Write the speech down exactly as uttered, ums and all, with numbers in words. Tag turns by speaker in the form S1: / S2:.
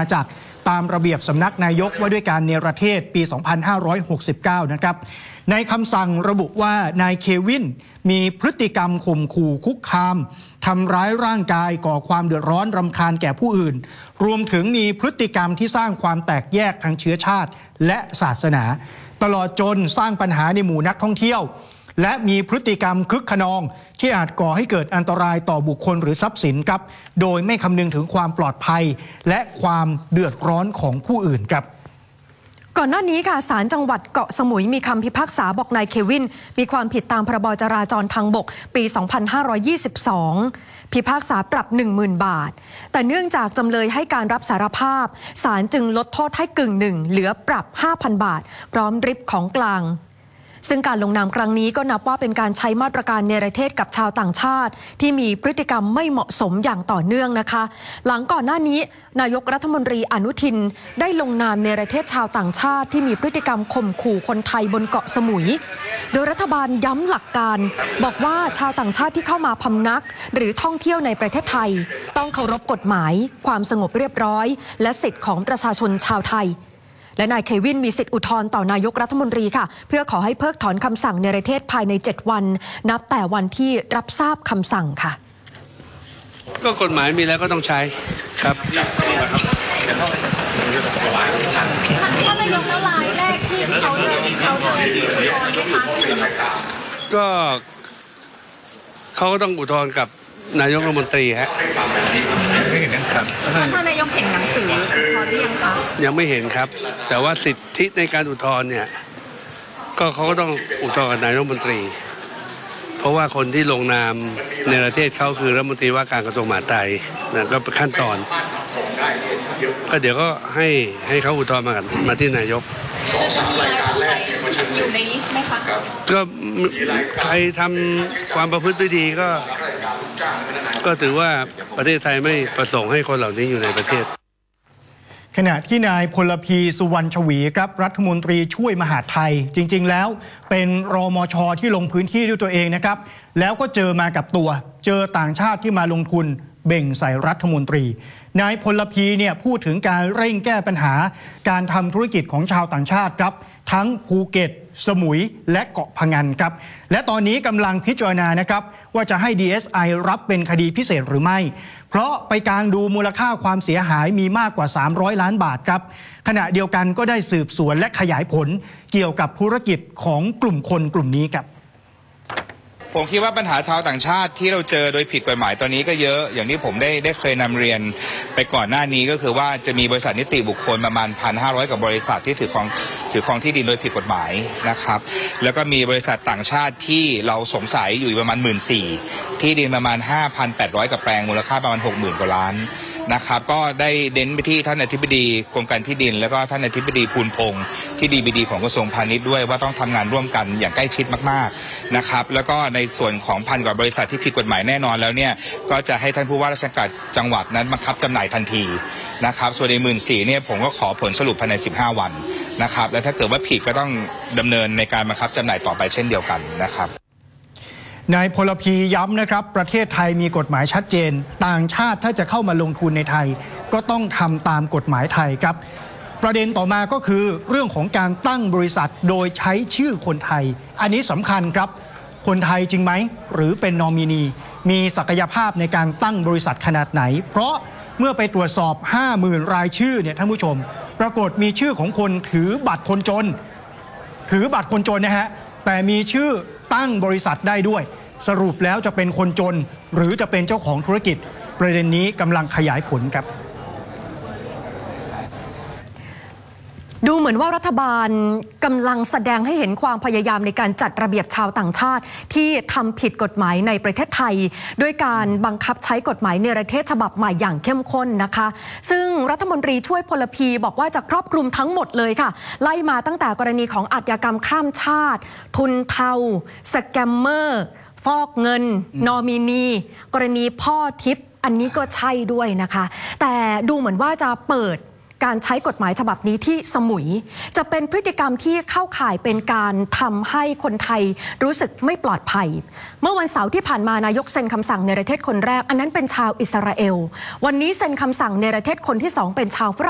S1: าจักรตามระเบียบสำนักนายกว่าด้วยการเนรเทศปี สองพันห้าร้อยหกสิบเก้า นะครับในคำสั่งระบุว่านายเควินมีพฤติกรรมข่มขู่คุกคามทำร้ายร่างกายก่อความเดือดร้อนรำคาญแก่ผู้อื่นรวมถึงมีพฤติกรรมที่สร้างความแตกแยกทางเชื้อชาติและศาสนาตลอดจนสร้างปัญหาในหมู่นักท่องเที่ยวและมีพฤติกรรมคึกขนองที่อาจก่อให้เกิดอันตรายต่อบุคคลหรือทรัพย์สินครับโดยไม่คำนึงถึงความปลอดภัยและความเดือดร้อนของผู้อื่นครับ
S2: ก่อนหน้านี้ค่ะศาลจังหวัดเกาะสมุยมีคำพิพากษาบอกนายเควินมีความผิดตามพรบจราจรทางบกปี สองพันห้าร้อยยี่สิบสอง พิพากษาปรับ หนึ่งหมื่น บาทแต่เนื่องจากจำเลยให้การรับสารภาพศาลจึงลดโทษให้กึ่งหนึ่งเหลือปรับ ห้าพัน บาทพร้อมริบของกลางซึ่งการลงนามครั้งนี้ก็นับว่าเป็นการใช้มาตรการเนรเทศกับชาวต่างชาติที่มีพฤติกรรมไม่เหมาะสมอย่างต่อเนื่องนะคะหลังก่อนหน้านี้นายกรัฐมนตรีอนุทินได้ลงนามเนรเทศชาวต่างชาติที่มีพฤติกรรมข่มขู่คนไทยบนเกาะสมุยโดยรัฐบาลย้ำหลักการบอกว่าชาวต่างชาติที่เข้ามาพำนักหรือท่องเที่ยวในประเทศไทยต้องเคารพกฎหมายความสงบเรียบร้อยและสิทธิของประชาชนชาวไทยและนายเควินมีสิทธิอุทธรณ์ต่อนายกรัฐมนตรีค่ะเพื่อขอให้เพิกถอนคำสั่งเนรเทศภายในเจ็ดวันนับแต่วันที่รับทราบคำสั่งค่ะ
S3: ก็กฎหมายมีแล้วก็ต้องใช้ครับ
S4: ท่านนายกแล้วรายแรกที่เขาจะเขาจะอุทธรณ์ไหมคะ
S3: ก็เขาก็ต้องอุทธรณ์กับนายกรัฐมนตรีฮะ
S4: ไม่เห็นครับท่านนายกเห็นหนังสืออุทธรณ์หรือยังคะ
S3: ยังไม่เห็นครับแต่ว่าสิทธิในการอุทธรณ์เนี่ยก็เขาก็ต้องอุทธรณ์กับนายกรัฐมนตรีเพราะว่าคนที่ลงนามในประเทศเขาคือรัฐมนตรีว่าการกระทรวงมหาดไทยนะก็เป็นขั้นตอนก็เดี๋ยวก็ให้ให้เขาอุทธรณ์มากันมาที่นายก
S4: จะมีรายการแรกอยู่ในลิสต์ไหมคะ
S3: ก็ใครทำความประพฤติไม่ดีก็ก็ถือว่าประเทศไทยไม่ประสงค์ให้คนเหล่านี้อยู่ในประเทศ
S1: ขณะที่นายพลพีสุวรรณชวีครับรัฐมนตรีช่วยมหาดไทยจริงๆแล้วเป็นรมช.ที่ลงพื้นที่ด้วยตัวเองนะครับแล้วก็เจอมากับตัวเจอต่างชาติที่มาลงทุนเบ่งใส่รัฐมนตรีนายพลพีเนี่ยพูดถึงการเร่งแก้ปัญหาการทำธุรกิจของชาวต่างชาติครับทั้งภูเก็ตสมุยและเกาะพะงันครับและตอนนี้กำลังพิจารณานะครับว่าจะให้ ดี เอส ไอ รับเป็นคดีพิเศษหรือไม่เพราะไปกางดูมูลค่าความเสียหายมีมากกว่าสามร้อยล้านบาทครับขณะเดียวกันก็ได้สืบสวนและขยายผลเกี่ยวกับธุรกิจของกลุ่มคนกลุ่มนี้ครับ
S5: ผมคิดว่าปัญหาชาวต่างชาติที่เราเจอโดยผิดกฎหมายตอนนี้ก็เยอะอย่างที่ผมได้ได้เคยนำเรียนไปก่อนหน้านี้ก็คือว่าจะมีบริษัทนิติบุคคลประมาณ หนึ่งพันห้าร้อย กับบริษัทที่ถือครองถือครองที่ดินโดยผิดกฎหมายนะครับแล้วก็มีบริษัทต่างชาติที่เราสงสัยอยู่ประมาณ หนึ่งหมื่นสี่พัน ที่ดินประมาณ ห้าพันแปดร้อย กับแปลงมูลค่าประมาณ หกหมื่น กว่าล้านนะครับก็ได้เน้นไปที่ท่านอธิบดีกรมการที่ดินแล้วก็ท่านอธิบดีภูลพงษ์ที่ดีบีดีของกระทรวงพาณิชย์ด้วยว่าต้องทำงานร่วมกันอย่างใกล้ชิดมากๆนะครับแล้วก็ในส่วนของพันกว่าบริษัทที่ผิดกฎหมายแน่นอนแล้วเนี่ยก็จะให้ท่านผู้ว่าราชการจังหวัดนั้นบังคับจำหน่ายทันทีนะครับส่วนใน หนึ่งหมื่นสี่พัน เนี่ยผมก็ขอผลสรุปภายในสิบห้าวันนะครับและถ้าเกิดว่าผิดก็ต้องดำเนินในการบังคับจำหน่ายต่อไปเช่นเดียวกันนะครับ
S1: นายพลพีย้ำนะครับประเทศไทยมีกฎหมายชัดเจนต่างชาติถ้าจะเข้ามาลงทุนในไทยก็ต้องทำตามกฎหมายไทยครับประเด็นต่อมาก็คือเรื่องของการตั้งบริษัทโดยใช้ชื่อคนไทยอันนี้สำคัญครับคนไทยจริงไหมหรือเป็นนอมินีมีศักยภาพในการตั้งบริษัทขนาดไหนเพราะเมื่อไปตรวจสอบ ห้าหมื่น รายชื่อเนี่ยท่านผู้ชมปรากฏมีชื่อของคนถือบัตรคนจนถือบัตรคนจนนะฮะแต่มีชื่อตั้งบริษัทได้ด้วยสรุปแล้วจะเป็นคนจนหรือจะเป็นเจ้าของธุรกิจประเด็นนี้กำลังขยายผลครับ
S2: ดูเหมือนว่ารัฐบาลกำลังแสดงให้เห็นความพยายามในการจัดระเบียบชาวต่างชาติที่ทำผิดกฎหมายในประเทศไทยด้วยการบังคับใช้กฎหมายเนรเทศฉบับใหม่อย่างเข้มข้นนะคะซึ่งรัฐมนตรีช่วยพลพีบอกว่าจะครอบคลุมทั้งหมดเลยค่ะไล่มาตั้งแต่กรณีของอาชญากรรมข้ามชาติทุนเทาสแกมเมอร์ฟอกเงินนอมินีกรณีพ่อทิพย์อันนี้ก็ใช่ด้วยนะคะแต่ดูเหมือนว่าจะเปิดการใช้กฎหมายฉบับนี้ที่สมุยจะเป็นพฤติกรรมที่เข้าข่ายเป็นการทำให้คนไทยรู้สึกไม่ปลอดภัยเมื่อวันเสาร์ที่ผ่านมานายกเซ็นคำสั่งเนรเทศคนแรกอันนั้นเป็นชาวอิสราเอลวันนี้เซ็นคำสั่งเนรเทศคนที่สองเป็นชาวฝรั่ง